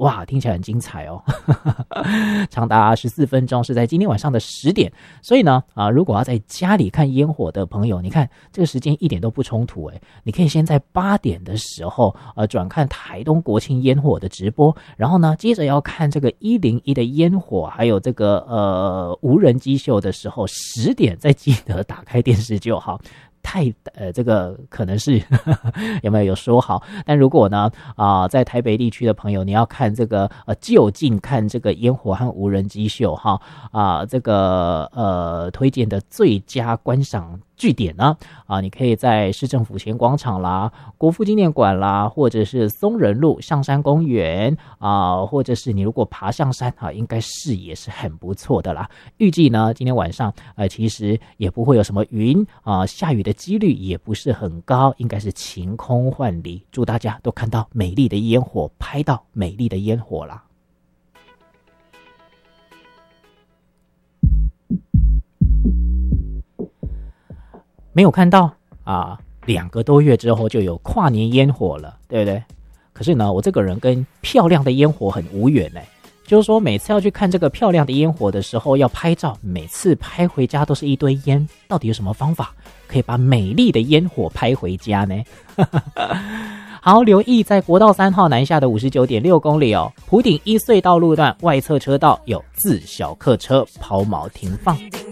哇，听起来很精彩哦，长达14分钟，是在今天晚上的10点。所以呢，如果要在家里看烟火的朋友，你看这个时间一点都不冲突你可以先在8点的时候转看台东国庆烟火的直播，然后呢，接着要看这个101的烟火，还有这个无人机秀的时候，10点再记得打开电视就好。这个可能是有说好，但如果呢在台北地区的朋友，你要看这个就近看这个烟火和无人机秀这个推荐的最佳观赏据点呢你可以在市政府前广场啦、国父纪念馆啦，或者是松仁路象山公园或者是你如果爬象山应该视野是很不错的啦。预计呢今天晚上其实也不会有什么云下雨的几率也不是很高，应该是晴空万里。祝大家都看到美丽的烟火，拍到美丽的烟火啦。没有看到2个多月之后就有跨年烟火了，对不对？可是呢，我这个人跟漂亮的烟火很无缘就是说每次要去看这个漂亮的烟火的时候要拍照，每次拍回家都是一堆烟，到底有什么方法可以把美丽的烟火拍回家呢？好，留意在国道3号南下的 59.6 公里埔顶一隧道路段外侧车道有自小客车抛锚停放。